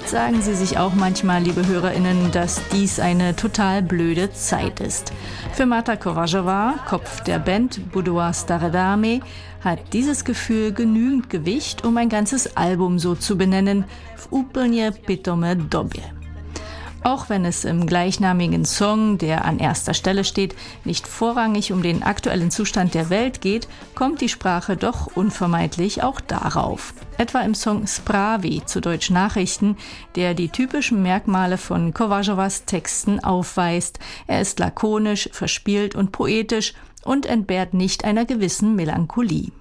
Vielleicht sagen Sie sich auch manchmal, liebe HörerInnen, dass dies eine total blöde Zeit ist. Für Marta Kovařová, Kopf der Band Budova Staré Dámy, hat dieses Gefühl genügend Gewicht, um ein ganzes Album so zu benennen, v úplně pitomé době. Auch wenn es im gleichnamigen Song, der an erster Stelle steht, nicht vorrangig um den aktuellen Zustand der Welt geht, kommt die Sprache doch unvermeidlich auch darauf. Etwa im Song Zprávy, zu Deutsch Nachrichten, der die typischen Merkmale von Kovařovás Texten aufweist. Er ist lakonisch, verspielt und poetisch und entbehrt nicht einer gewissen Melancholie.